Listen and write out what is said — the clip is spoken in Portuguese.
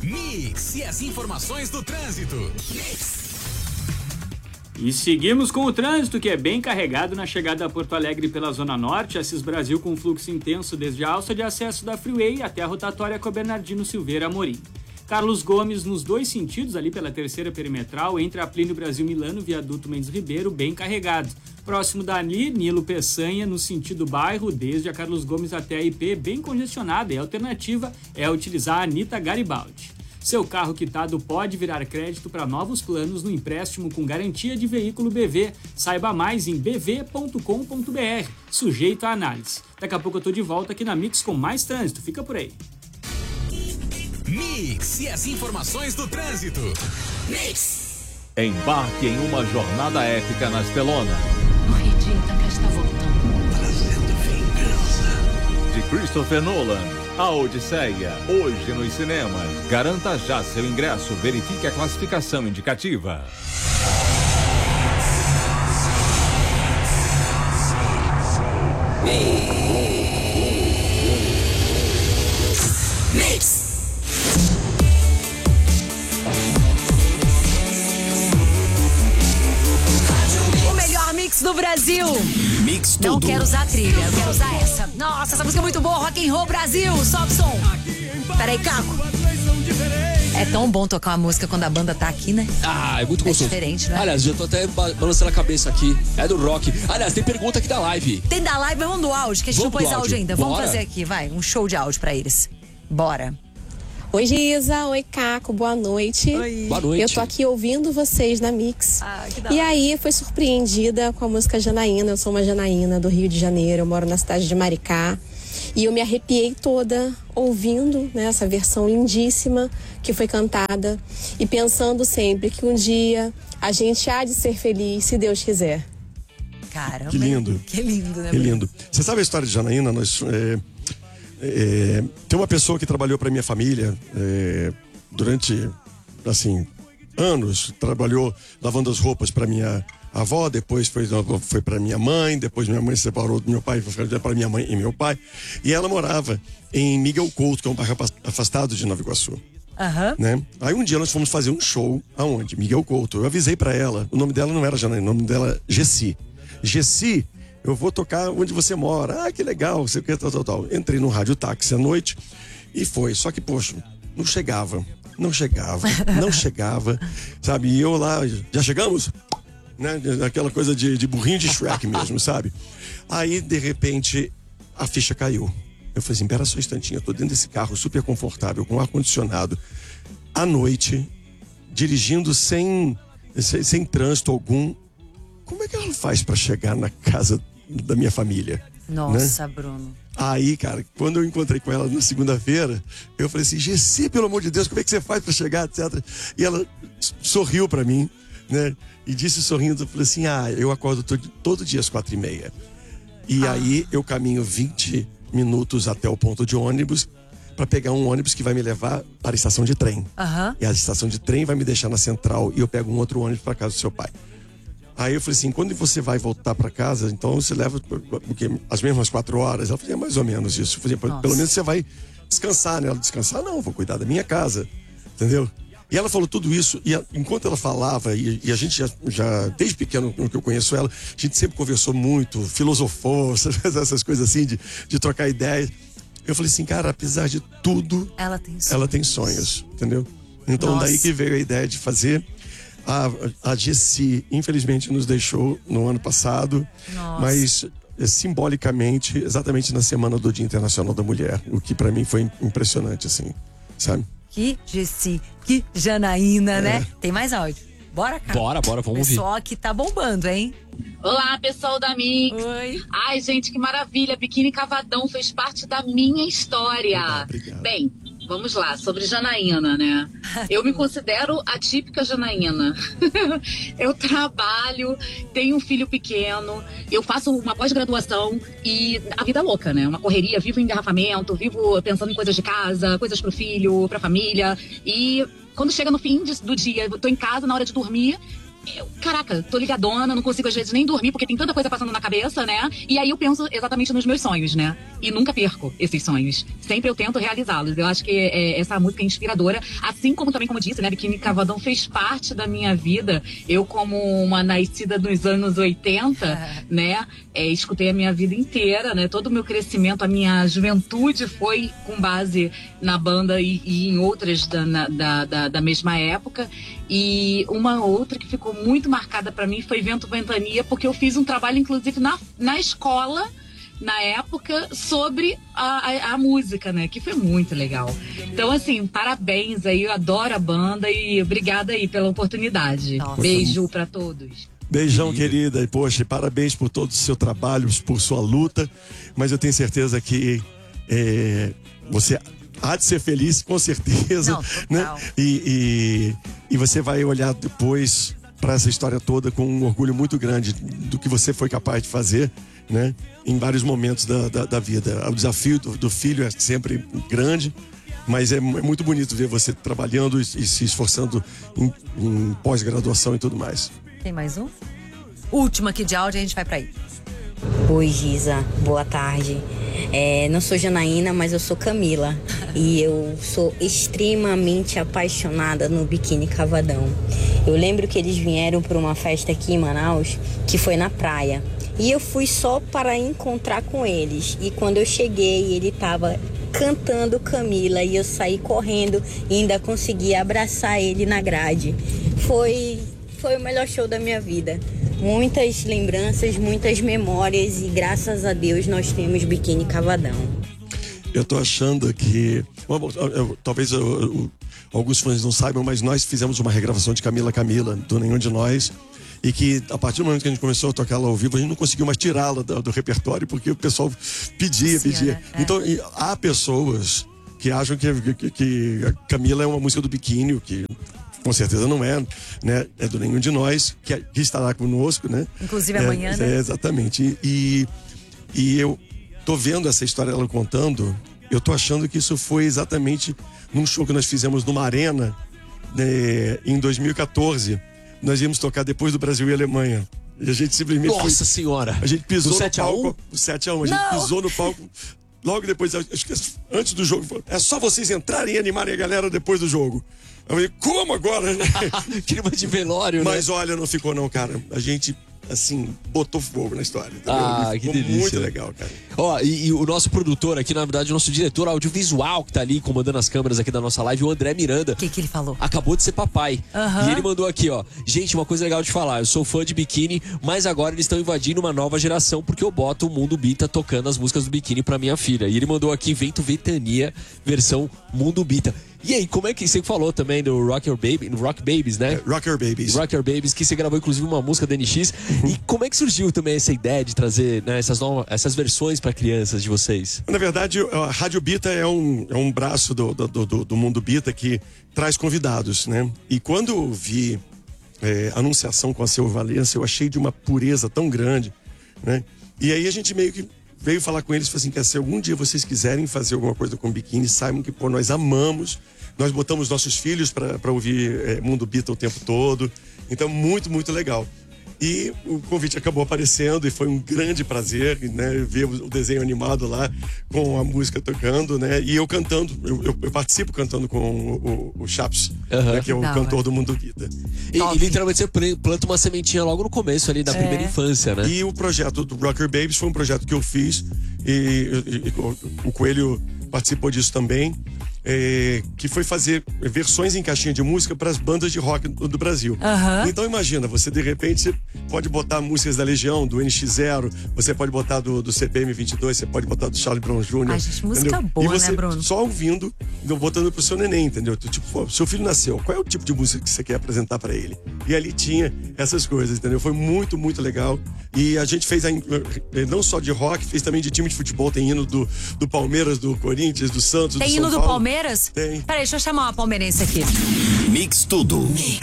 Mix e as informações do trânsito. Mix. E seguimos com o trânsito, que é bem carregado na chegada a Porto Alegre pela Zona Norte, Assis Brasil com fluxo intenso desde a alça de acesso da Freeway até a rotatória com a Bernardino Silveira Amorim. Carlos Gomes nos dois sentidos, ali pela terceira perimetral, entre a Plínio Brasil Milano, viaduto Mendes Ribeiro, bem carregado. Próximo dali, Nilo Peçanha, no sentido bairro, desde a Carlos Gomes até a IP, bem congestionada, e a alternativa é utilizar a Anita Garibaldi. Seu carro quitado pode virar crédito para novos planos no empréstimo com garantia de veículo BV. Saiba mais em bv.com.br, sujeito à análise. Daqui a pouco eu tô de volta aqui na Mix com mais trânsito, fica por aí. Mix e as informações do trânsito. Mix. Embarque em uma jornada épica na Estelona. O Redita está voltando. Trazendo vingança. De Christopher Nolan. A Odisseia, hoje nos cinemas. Garanta já seu ingresso, verifique a classificação indicativa. Mix. O melhor mix do Brasil. Mix tudo. Não quero usar a trilha, eu quero usar essa. Nossa, essa música é muito boa. Rock and Roll Brasil, sobe o som. Peraí, Caco. É tão bom tocar uma música quando a banda tá aqui, né? Ah, é muito gostoso. É diferente, né? Aliás, já tô até balançando a cabeça aqui. É do rock. Aliás, tem pergunta aqui da live. Tem da live, vamos do áudio, que a gente não Vamos pôs do áudio áudio. ainda. Vamos Bora. fazer aqui, vai, um show de áudio pra eles. Bora. Oi, Giza. Oi, Caco. Boa noite. Oi. Boa noite. Eu tô aqui ouvindo vocês na Mix. Ah, que da E hora. aí, fui surpreendida com a música Janaína. Eu sou uma Janaína do Rio de Janeiro. Eu moro na cidade de Maricá. E eu me arrepiei toda ouvindo, né, essa versão lindíssima que foi cantada. E pensando sempre que um dia a gente há de ser feliz, se Deus quiser. Caramba. Que lindo. Que lindo, né? Que lindo. Você sabe a história de Janaína? Tem uma pessoa que trabalhou para minha família durante, assim, anos. Trabalhou lavando as roupas para minha avó, depois foi para minha mãe, depois minha mãe se separou do meu pai, foi para minha mãe e meu pai. E ela morava em Miguel Couto, que é um bairro afastado de Nova Iguaçu. Aham. Né? Aí um dia nós fomos fazer um show, aonde? Miguel Couto. Eu avisei para ela, o nome dela não era Janaína, o nome dela é Gessi. Gessi, eu vou tocar onde você mora. Ah, que legal, você quer tal. Entrei no rádio táxi à noite e foi. Só que, poxa, não chegava, sabe? E eu lá, já chegamos? Né? Aquela coisa de burrinho de Shrek mesmo, sabe? Aí, de repente, a ficha caiu. Eu falei assim, pera só um instantinho, eu tô dentro desse carro super confortável, com ar-condicionado, à noite, dirigindo sem trânsito algum. Como é que ela faz pra chegar na casa da minha família? Nossa, né? Bruno. Aí, cara, quando eu encontrei com ela na segunda-feira, eu falei assim, Gessi, pelo amor de Deus, como é que você faz pra chegar, etc. E ela sorriu pra mim, né? E disse sorrindo, eu falei assim, eu acordo todo dia às 4h30. E aí eu caminho 20 minutos até o ponto de ônibus para pegar um ônibus que vai me levar para a estação de trem. Aham. E a estação de trem vai me deixar na central e eu pego um outro ônibus para casa do seu pai. Aí eu falei assim, quando você vai voltar para casa, então você leva as mesmas 4 horas? Ela falou, mais ou menos isso. Eu falei, pelo menos você vai descansar, né? Ela, descansar? Não, vou cuidar da minha casa, entendeu? E ela falou tudo isso, e enquanto ela falava, e a gente já, desde pequeno que eu conheço ela, a gente sempre conversou muito, filosofou, essas coisas assim, de trocar ideias. Eu falei assim, cara, apesar de tudo, Ela tem sonhos. ela tem sonhos, entendeu? Então Nossa. daí que veio a ideia de fazer. A Gessi, infelizmente, nos deixou no ano passado, Nossa. mas simbolicamente, exatamente na semana do Dia Internacional da Mulher, o que pra mim foi impressionante, assim, sabe? Que Gessi, que Janaína, né? Tem mais áudio. Bora, cara. Bora, vamos ouvir. Pessoal aqui tá bombando, hein? Olá, pessoal da Mix. Oi. Ai, gente, que maravilha. Biquíni Cavadão fez parte da minha história. Obrigado. Bem, vamos lá, sobre Janaína, né? Eu me considero a típica Janaína. Eu trabalho, tenho um filho pequeno, eu faço uma pós-graduação e a vida é louca, né? Uma correria, vivo em engarrafamento, vivo pensando em coisas de casa, coisas pro filho, pra família. E quando chega no fim do dia, eu tô em casa na hora de dormir, Caraca, tô ligadona, não consigo às vezes nem dormir, porque tem tanta coisa passando na cabeça, né? E aí eu penso exatamente nos meus sonhos, né? E nunca perco esses sonhos. Sempre eu tento realizá-los. Eu acho que essa música é inspiradora. Assim como também, como disse, né? Biquíni Cavadão fez parte da minha vida. Eu, como uma nascida dos anos 80, né? Escutei a minha vida inteira, né? Todo o meu crescimento, a minha juventude foi com base na banda e em outras da mesma época. E uma outra que ficou muito marcada pra mim foi Vento Ventania, porque eu fiz um trabalho, inclusive, na escola, na época, sobre a música, né? Que foi muito legal. Então, assim, parabéns aí, eu adoro a banda e obrigada aí pela oportunidade. Nossa. Beijo pra todos. Beijão, querida. E, poxa, parabéns por todo o seu trabalho, por sua luta. Mas eu tenho certeza que você há de ser feliz, com certeza. Não, né? E você vai olhar depois para essa história toda com um orgulho muito grande do que você foi capaz de fazer, né? Em vários momentos da vida. O desafio do filho é sempre grande, mas é muito bonito ver você trabalhando e se esforçando em pós-graduação e tudo mais. Tem mais um? Último aqui de áudio, a gente vai pra aí. Oi, Giza, boa tarde. Não sou Janaína, mas eu sou Camila. E eu sou extremamente apaixonada no Biquíni Cavadão. Eu lembro que eles vieram para uma festa aqui em Manaus, que foi na praia. E eu fui só para encontrar com eles. E quando eu cheguei, ele estava cantando Camila. E eu saí correndo e ainda consegui abraçar ele na grade. Foi o melhor show da minha vida. Muitas lembranças, muitas memórias e graças a Deus nós temos Biquíni Cavadão. Eu tô achando que... talvez alguns fãs não saibam, mas nós fizemos uma regravação de Camila, do Nenhum de Nós, e que a partir do momento que a gente começou a tocar ela ao vivo, a gente não conseguiu mais tirá-la do repertório, porque o pessoal pedia. Então, há pessoas que acham que a Camila é uma música do Biquíni, que... com certeza não é, né? É do Nenhum de Nós, que estará conosco, né? Inclusive amanhã, né? Exatamente. E eu tô vendo essa história ela contando, eu tô achando que isso foi exatamente num show que nós fizemos numa arena, né, em 2014. Nós íamos tocar depois do Brasil e Alemanha. E a gente simplesmente... Nossa Senhora! A gente pisou no 7-1? palco. 7-1. A gente pisou no palco... Logo depois, acho que antes do jogo, é só vocês entrarem e animarem a galera depois do jogo. Eu falei, como agora? Clima de velório, mas né? Olha, não ficou não, cara. A gente, assim, botou fogo na história. Entendeu? Que delícia. Muito legal, cara. Ó, e o nosso produtor aqui, na verdade, o nosso diretor audiovisual que tá ali comandando as câmeras aqui da nossa live, o André Miranda. O que ele falou? Acabou de ser papai. E ele mandou aqui, ó. Gente, uma coisa legal de falar. Eu sou fã de Biquíni, mas agora eles estão invadindo uma nova geração porque eu boto o Mundo Bita tocando as músicas do Biquíni pra minha filha. E ele mandou aqui Vento Ventania, versão Mundo Bita. E aí, como é que você falou também do Rock Babies, né? Rock Your Babies, que você gravou inclusive uma música da NX. E como é que surgiu também essa ideia de trazer, né, essas versões para crianças de vocês? Na verdade, a Rádio Bita é um braço do Mundo Bita que traz convidados, né? E quando eu vi a anunciação com a Seu Valença, eu achei de uma pureza tão grande, né? E aí a gente meio que veio falar com eles e falou assim, que se algum dia vocês quiserem fazer alguma coisa com Biquíni, saibam que nós amamos, nós botamos nossos filhos para ouvir Mundo Bita o tempo todo, então muito, muito legal. E o convite acabou aparecendo e foi um grande prazer, né, ver o desenho animado lá com a música tocando, né, e eu cantando, eu participo cantando com o Chaps, né, que é o cantor do Mundo Bita. E literalmente você planta uma sementinha logo no começo ali da primeira infância, né? E o projeto do Rocker Babies foi um projeto que eu fiz e o Coelho participou disso também. Que foi fazer versões em caixinha de música para as bandas de rock do Brasil. Então imagina, você de repente você pode botar músicas da Legião, do NX0, você pode botar do CPM 22, você pode botar do Charlie Brown Jr. Ai, gente, música entendeu? boa, e você, né, Bruno? Só ouvindo, botando pro seu neném, entendeu? Tipo, seu filho nasceu, qual é o tipo de música que você quer apresentar para ele? E ali tinha essas coisas, entendeu? Foi muito, muito legal. E a gente fez não só de rock, fez também de time de futebol, tem hino do Palmeiras, do Corinthians, do Santos, tem do hino São do Paulo. Palmeiras? Tem. Peraí, deixa eu chamar uma palmeirense aqui. Mix Tudo.